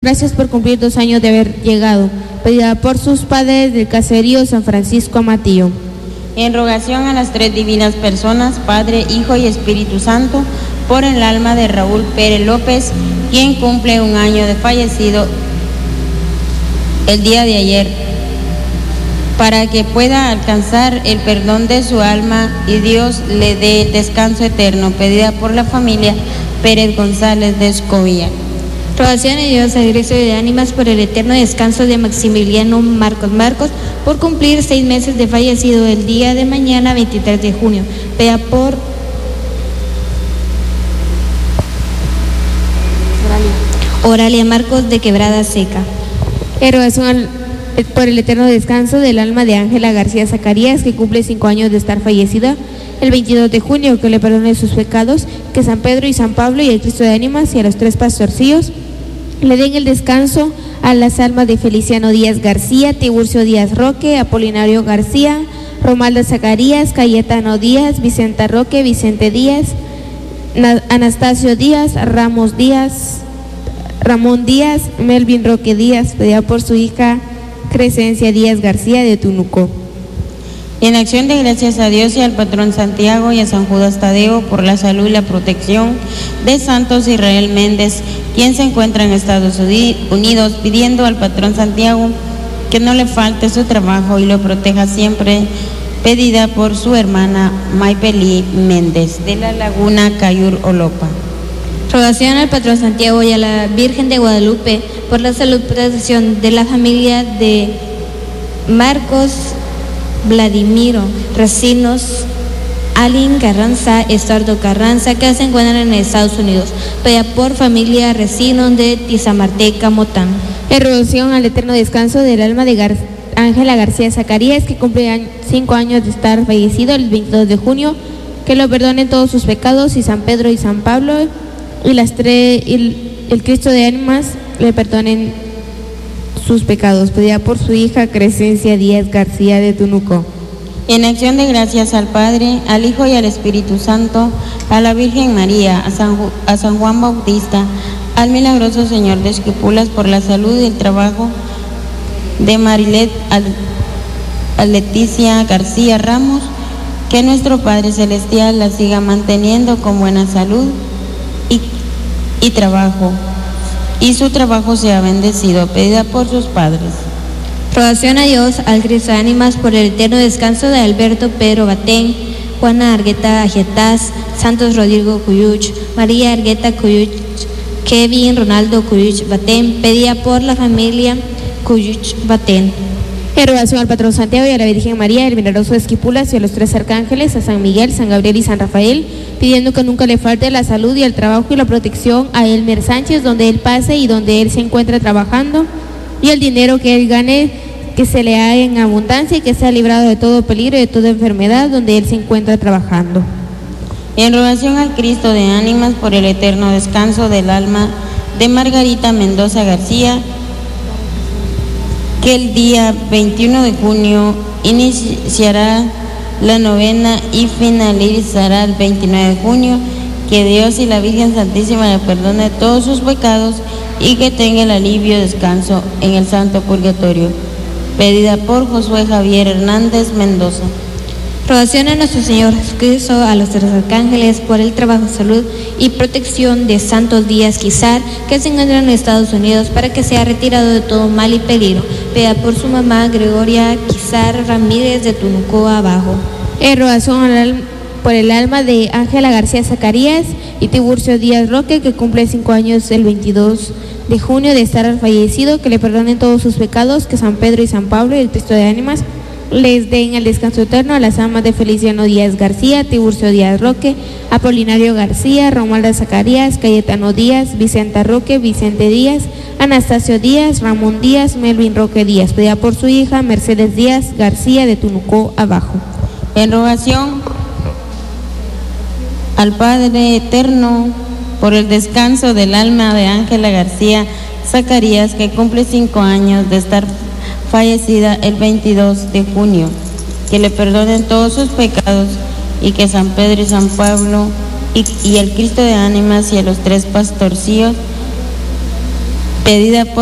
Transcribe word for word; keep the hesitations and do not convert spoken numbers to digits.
Gracias por cumplir dos años de haber llegado, pedida por sus padres del caserío San Francisco Amatillo. En rogación a las tres divinas personas, Padre, Hijo y Espíritu Santo, por el alma de Raúl Pérez López, quien cumple un año de fallecido el día de ayer, para que pueda alcanzar el perdón de su alma y Dios le dé descanso eterno, pedida por la familia Pérez González de Escobilla. Rogación a Dios al Cristo de ánimas por el eterno descanso de Maximiliano Marcos Marcos, por cumplir seis meses de fallecido el día de mañana, veintitrés de junio. Peda por Oralia Marcos de Quebrada Seca. En rogación al, por el eterno descanso del alma de Ángela García Zacarías, que cumple cinco años de estar fallecida el veintidós de junio, que le perdone sus pecados, que San Pedro y San Pablo y el Cristo de ánimas y a los tres pastorcillos le den el descanso a las almas de Feliciano Díaz García, Tiburcio Díaz Roque, Apolinario García, Romaldo Zacarías, Cayetano Díaz, Vicenta Roque, Vicente Díaz, Anastasio Díaz, Ramos Díaz, Ramón Díaz, Melvin Roque Díaz, pedida por su hija Crescencia Díaz García de Tunuco. En acción de gracias a Dios y al patrón Santiago y a San Judas Tadeo por la salud y la protección de Santos Israel Méndez, quien se encuentra en Estados Unidos, pidiendo al patrón Santiago que no le falte su trabajo y lo proteja siempre, pedida por su hermana Maipelí Méndez de la Laguna Cayur Olopa. Rogación al patrón Santiago y a la Virgen de Guadalupe por la salud y protección de la familia de Marcos Vladimiro Racinos, Alin Carranza, Estuardo Carranza, que se encuentran en Estados Unidos, pedida por familia Recinos de Tizamarteca, Motán. En rogación al eterno descanso del alma de Gar Ángela García Zacarías, que cumple cinco años de estar fallecido el veintidós de junio, que lo perdonen todos sus pecados, y San Pedro y San Pablo y las tres y el, el Cristo de ánimas le perdonen sus pecados, pedida por su hija Crescencia Díaz García de Tunuco. En acción de gracias al Padre, al Hijo y al Espíritu Santo, a la Virgen María, a San, a San Juan Bautista, al milagroso Señor de Esquipulas por la salud y el trabajo de Marilet, al, a Leticia García Ramos, que nuestro Padre Celestial la siga manteniendo con buena salud y, y trabajo, y su trabajo sea bendecido, pedida por sus padres. Rogación a Dios al Cristo de ánimas por el eterno descanso de Alberto Pedro Batén, Juana Argueta Ajetaz, Santos Rodrigo Cuyuch, María Argueta Cuyuch, Kevin Ronaldo Cuyuch Batén, pedida por la familia Cuyuch Batén. En rogación al patrón Santiago y a la Virgen María, el milagroso de Esquipulas y a los tres arcángeles, a San Miguel, San Gabriel y San Rafael, pidiendo que nunca le falte la salud y el trabajo y la protección a Elmer Sánchez, donde él pase y donde él se encuentre trabajando, y el dinero que él gane, que se le haga en abundancia y que sea librado de todo peligro y de toda enfermedad, donde él se encuentra trabajando. En rogación al Cristo de ánimas por el eterno descanso del alma de Margarita Mendoza García, que el día veintiuno de junio iniciará la novena y finalizará el veintinueve de junio, que Dios y la Virgen Santísima le perdone todos sus pecados y que tenga el alivio y descanso en el Santo Purgatorio, pedida por Josué Javier Hernández Mendoza. Rogación a nuestro Señor Jesucristo, a los tres arcángeles, por el trabajo, salud y protección de Santos Díaz Quizar, que se encuentra en Estados Unidos, para que sea retirado de todo mal y peligro, pedida por su mamá Gregoria Quizar Ramírez de Tunuco Abajo. En rogación al, por el alma de Ángela García Zacarías y Tiburcio Díaz Roque, que cumple cinco años el veintidós de junio de estar fallecido, que le perdonen todos sus pecados, que San Pedro y San Pablo y el Cristo de ánimas les den el descanso eterno a las almas de Feliciano Díaz García, Tiburcio Díaz Roque, Apolinario García, Romalda Zacarías, Cayetano Díaz, Vicenta Roque, Vicente Díaz, Anastasio Díaz, Ramón Díaz, Melvin Roque Díaz, pedida por su hija Mercedes Díaz García de Tunuco Abajo. En rogación al Padre Eterno por el descanso del alma de Ángela García Zacarías, que cumple cinco años de estar fallecida el veintidós de junio, que le perdonen todos sus pecados y que San Pedro y San Pablo y, y el Cristo de ánimas y a los tres pastorcillos pedida por